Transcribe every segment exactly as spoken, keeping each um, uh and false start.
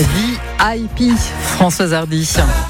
V I P, Françoise Hardy.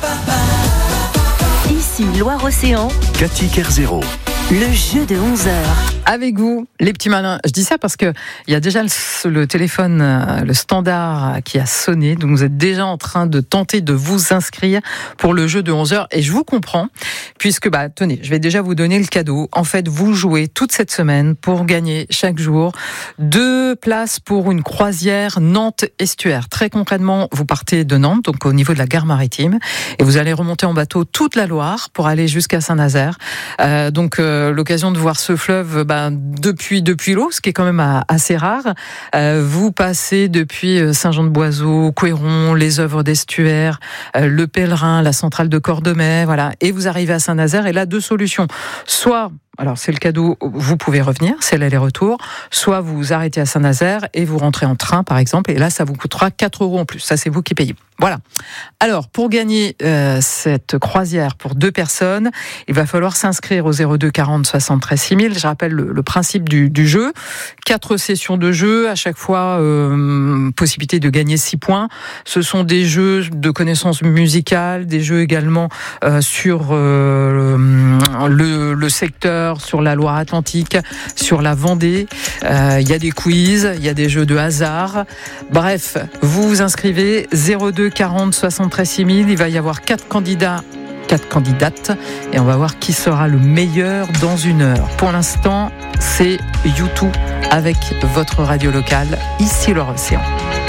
Ici Loire-Océan, Cathy Kerzero. le jeu de onze heures. Avec vous, les petits malins. Je dis ça parce que il y a déjà le, le téléphone, le standard qui a sonné. Donc vous êtes déjà en train de tenter de vous inscrire pour le jeu de onze heures. Et je vous comprends, puisque, bah, tenez, je vais déjà vous donner le cadeau. En fait, vous jouez toute cette semaine pour gagner chaque jour deux places pour une croisière Nantes-Estuaire. Très concrètement, vous partez de Nantes, donc au niveau de la gare maritime, et vous allez remonter en bateau toute la Loire pour aller jusqu'à Saint-Nazaire. Euh, donc, euh, l'occasion de voir ce fleuve, ben, depuis depuis l'eau, ce qui est quand même assez rare. Euh, vous passez depuis Saint-Jean-de-Boiseau, Couéron, les œuvres d'Estuaire, euh, le Pèlerin, la centrale de Cordemais, voilà, et vous arrivez à Saint-Nazaire. Et là, deux solutions. Soit, alors c'est le cadeau, vous pouvez revenir, c'est l'aller-retour, soit vous vous arrêtez à Saint-Nazaire et vous rentrez en train, par exemple, et là, ça vous coûtera quatre euros en plus. Ça, c'est vous qui payez. Voilà. Alors, pour gagner euh, cette croisière pour deux personnes, il va falloir s'inscrire au zéro deux quarante soixante-treize six mille. Je rappelle le, le principe du, du jeu. Quatre sessions de jeu, à chaque fois, euh, possibilité de gagner six points. Ce sont des jeux de connaissances musicales, des jeux également euh, sur euh, le, le secteur, sur la Loire-Atlantique, sur la Vendée. Euh, il y a des quiz, il y a des jeux de hasard. Bref, vous vous inscrivez zéro deux quarante soixante-treize six mille. Il va y avoir quatre candidats, quatre candidates, et on va voir qui sera le meilleur dans une heure. Pour l'instant, c'est YouTube avec votre radio locale, ici Loire-Océan.